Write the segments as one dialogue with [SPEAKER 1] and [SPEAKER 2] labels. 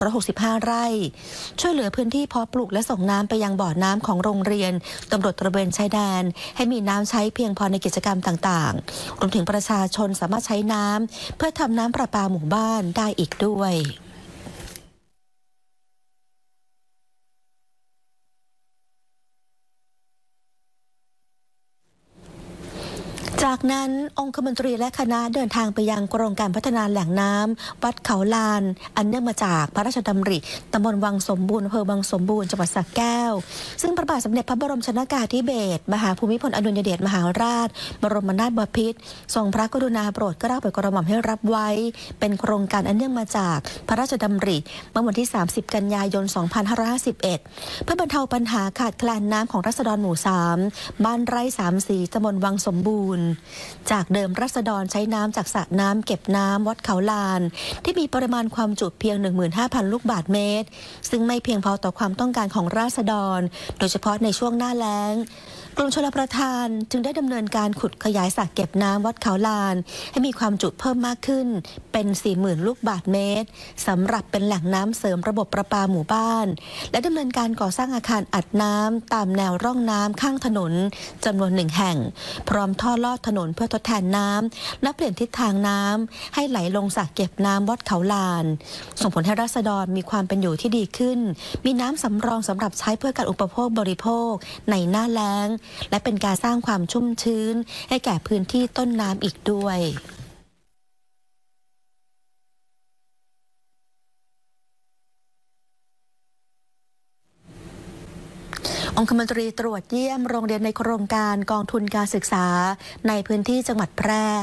[SPEAKER 1] 165 ไร่ช่วยเหลือพื้นที่เพาะปลูกและส่งน้ำไปยังบ่อน้ำของโรงเรียนตำรวจตระเวนชายแดนให้มีน้ำใช้เพียงพอในกิจกรรมต่างๆรวมถึงประชาชนสามารถใช้น้ำเพื่อทำน้ำประปาหมู่บ้านได้อีกด้วยจากนั้นองคมนตรีและคณะเดินทางไปยังโครงการพัฒนาแหล่งน้ำวัดเขาลานอันเนื่องมาจากพระราชดำริตำบลวังสมบูรณ์อำเภอวังสมบูรณ์จังหวัดสระแก้วซึ่งพระบาทสมเด็จพระบรมชนกาธิเบศรมหาภูมิพลอดุลยเดชมหาราชบรมนาถบพิตรทรงพระกรุณาโปรดเกล้าโปรดกระหม่อมให้รับไว้เป็นโครงการอันเนื่องมาจากพระราชดำริเมื่อวันที่30 กันยายน 2551เพื่อบรรเทาปัญหาขาดแคลนน้ำของราษฎรหมู่ 3บ้านไร่3 สีตำบลวังสมบูรณ์จากเดิมราษฎรใช้น้ำจากสระน้ำเก็บน้ำวัดเขาลานที่มีปริมาณความจุเพียง 15,000 ลูกบาศก์เมตรซึ่งไม่เพียงพอต่อความต้องการของราษฎรโดยเฉพาะในช่วงหน้าแล้งกรมชลประทานจึงได้ดำเนินการขุดขยายสระเก็บน้ำวัดเขาลานให้มีความจุเพิ่มมากขึ้นเป็น 40,000 ลูกบาศก์เมตรสำหรับเป็นแหล่งน้ำเสริมระบบประปาหมู่บ้านและดำเนินการก่อสร้างอาคารอัดน้ำตามแนวร่องน้ำข้างถนนจำนวน 1 แห่งพร้อมท่อลอดถนนเพื่อทดแทนน้ำและเปลี่ยนทิศทางน้ำให้ไหลลงสระเก็บน้ำวัดเขาลานส่งผลให้ราษฎรมีความเป็นอยู่ที่ดีขึ้นมีน้ำสำรองสำหรับใช้เพื่อการอุปโภคบริโภคในหน้าแล้งและเป็นการสร้างความชุ่มชื้นให้แก่พื้นที่ต้นน้ำอีกด้วยองคมนตรีตรวจเยี่ยมโรงเรียนในโครงการกองทุนการศึกษาในพื้นที่จังหวัดแพร่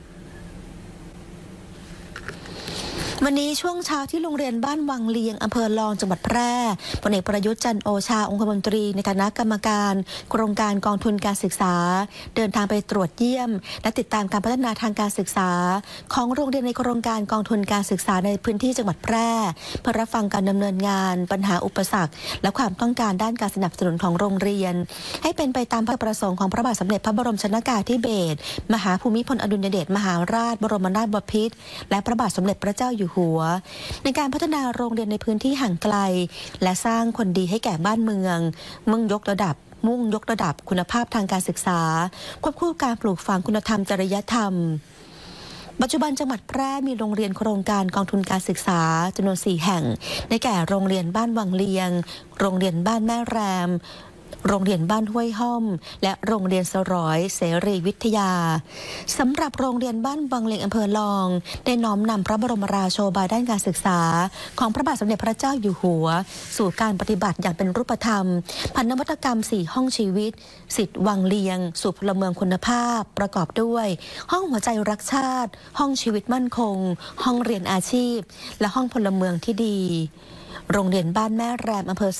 [SPEAKER 1] วันนี้ช่วงเช้าที่โรงเรียนบ้านวังเลียงอำเภอลองจังหวัดแพร่พลเอกประยุทธ์จันทร์โอชาองคมนตรีในฐานะกรรมการโครงการกองทุนการศึกษาเดินทางไปตรวจเยี่ยมและติดตามการพัฒนาทางการศึกษาของโรงเรียนในโครงการกองทุนการศึกษาในพื้นที่จังหวัดแพร่เพื่อรับฟังการดำเนินงานปัญหาอุปสรรคและความต้องการด้านการสนับสนุนของโรงเรียนให้เป็นไปตามพระประสงค์ของพระบาทสมเด็จพระบรมชนกาธิเบศรมหาภูมิพลอดุลยเดชมหาราชบรมนาถบพิตรและพระบาทสมเด็จพระเจ้าอยู่หัวในการพัฒนาโรงเรียนในพื้นที่ห่างไกลและสร้างคนดีให้แก่บ้านเมืองมุ่งยกระดับคุณภาพทางการศึกษาควบคู่การปลูกฝังคุณธรรมจริยธรรมปัจจุบันจังหวัดแพร่มีโรงเรียนโครงการกองทุนการศึกษาจำนวน 4 แห่งได้แก่โรงเรียนบ้านวังเลียงโรงเรียนบ้านแม่แรมโรงเรียนบ้านห้วยห้อมและโรงเรียนสร้อยเสรีวิทยาสำหรับโรงเรียนบ้านวังเลียงอำเภอลองได้น้อมนำพระบรมราโชบายด้านการศึกษาของพระบาทสมเด็จพระเจ้าอยู่หัวสู่การปฏิบัติอย่างเป็นรูปธรรมผ่านนวัตกรรม4ห้องชีวิตสิทธิ์วังเลียงสู่พลเมืองคุณภาพประกอบด้วยห้องหัวใจรักชาติห้องชีวิตมั่นคงห้องเรียนอาชีพและห้องพลเมืองที่ดีโรงเรียนบ้านแม่แรมอำเภอ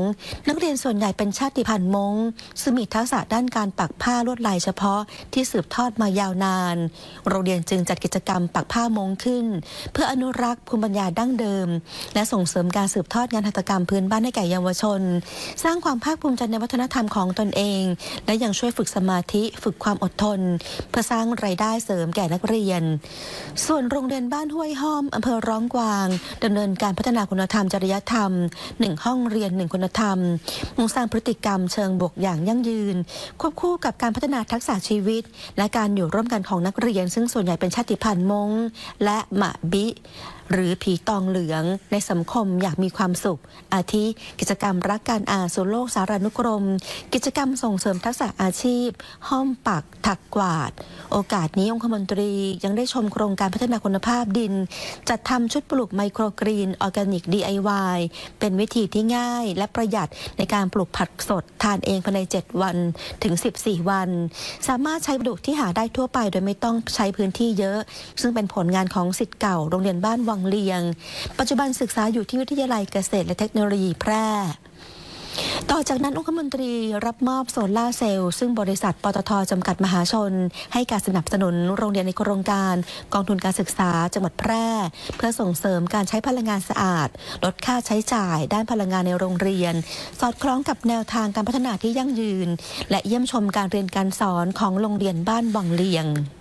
[SPEAKER 1] 2นักเรียนส่วนใหญ่เป็นชาติพันธุ์ม้งซึ่งมีทักษะด้านการปักผ้าลวดลายเฉพาะที่สืบทอดมายาวนานโรงเรียนจึงจัดกิจกรรมปักผ้าม้งขึ้นเพื่ออนุรักษ์ภูมิปัญญาดั้งเดิมและส่งเสริมการสืบทอดงานหัตถกรรมพื้นบ้านให้แก่เยาวชนสร้างความภาคภูมิใจในวัฒนธรรมของตนเองและยังช่วยฝึกสมาธิฝึกความอดทนเพื่อสร้างรายได้เสริมแก่นักเรียนส่วนโรงเรียนบ้านห้วยห้อมอำเภอร้องกวางดำเนินการพัฒนาคุณธรรมจริยธรรม1 ห้องเรียน1 คุณธรรมมุ่งสร้างพฤติกรรมเชิงบวกอย่างยั่งยืนควบคู่กับการพัฒนาทักษะชีวิตและการอยู่ร่วมกันของนักเรียนซึ่งส่วนใหญ่เป็นชาติพันธุ์ม้งและหมะบิหรือผีตองเหลืองในสังคมอยากมีความสุขอาทิกิจกรรมรักการอ่านสู่โลกสารานุกรมกิจกรรมส่งเสริมทักษะอาชีพห้อมปักถักกวาดโอกาสนี้องคมนตรียังได้ชมโครงการพัฒนาคุณภาพดินจัดทำชุดปลูกไมโครกรีนออร์แกนิก DIY เป็นวิธีที่ง่ายและประหยัดในการปลูกผักสดทานเองภายใน7 วันถึง14 วันสามารถใช้วัสดุที่หาได้ทั่วไปโดยไม่ต้องใช้พื้นที่เยอะซึ่งเป็นผลงานของศิษย์เก่าโรงเรียนบ้านวังเลียงปัจจุบันศึกษาอยู่ที่วิทยาลัยเกษตรและเทคโนโลยีแพร่ต่อจากนั้นองคมนตรีรับมอบโซล่าร์เซลล์ซึ่งบริษัทปตท.จำกัดมหาชนให้การสนับสนุนโรงเรียนในโครงการกองทุนการศึกษาจังหวัดแพร่เพื่อส่งเสริมการใช้พลังงานสะอาดลดค่าใช้จ่ายด้านพลังงานในโรงเรียนสอดคล้องกับแนวทางการพัฒนาที่ยั่งยืนและเยี่ยมชมการเรียนการสอนของโรงเรียนบ้านวังเลียง